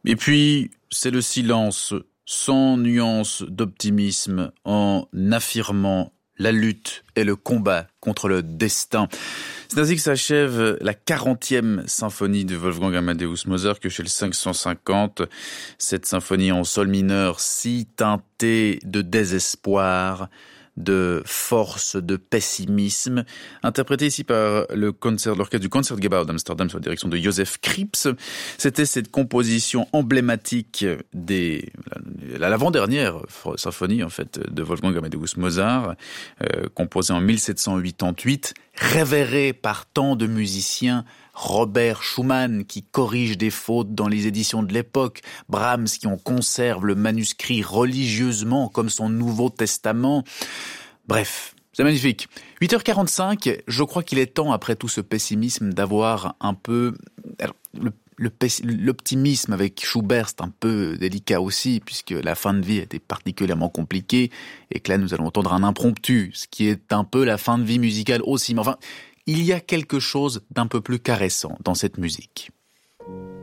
Et puis, c'est le silence, sans nuance d'optimisme, en affirmant la lutte et le combat contre le destin. C'est ainsi que s'achève la 40e symphonie de Wolfgang Amadeus Mozart, que chez le 550, cette symphonie en sol mineur si teintée de désespoir, de force, de pessimisme, interprétée ici par l'orchestre du Concertgebouw d'Amsterdam sous la direction de Joseph Krips. C'était cette composition emblématique l'avant-dernière symphonie, en fait, de Wolfgang Amadeus Mozart, composée en 1788, révérée par tant de musiciens. Robert Schumann qui corrige des fautes dans les éditions de l'époque, Brahms qui en conserve le manuscrit religieusement comme son Nouveau Testament. Bref, c'est magnifique. 8h45, je crois qu'il est temps, après tout ce pessimisme, d'avoir un peu... Alors, l'optimisme avec Schubert, c'est un peu délicat aussi, puisque la fin de vie était particulièrement compliquée, et que là, nous allons entendre un impromptu, ce qui est un peu la fin de vie musicale aussi. Mais enfin, il y a quelque chose d'un peu plus caressant dans cette musique.